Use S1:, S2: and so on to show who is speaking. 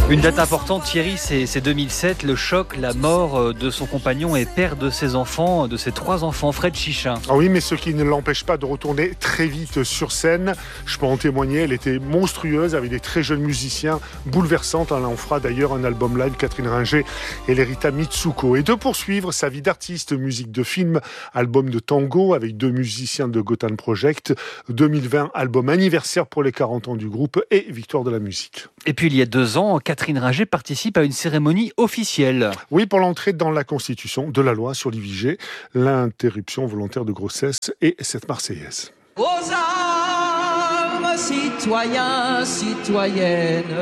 S1: Une date importante, Thierry, c'est 2007, le choc, la mort de son compagnon et père de ses enfants, de ses 3 enfants, Fred Chichin.
S2: Ah oui, mais ce qui ne l'empêche pas de retourner très vite sur scène. Je peux en témoigner, elle était monstrueuse avec des très jeunes musiciens, bouleversante. Elle en fera d'ailleurs un album live, Catherine Ringer et Lerita Mitsuko. Et de poursuivre sa vie d'artiste, musique de film, album de tango avec 2 musiciens de Gotham Project, 2020, album anniversaire pour les 40 ans du groupe et victoire de la musique.
S1: Et puis il y a 2 ans, Catherine Ringer participe à une cérémonie officielle.
S2: Oui, pour l'entrée dans la Constitution de la loi sur l'IVG, l'interruption volontaire de grossesse et cette Marseillaise.
S3: Aux armes, citoyens, citoyennes.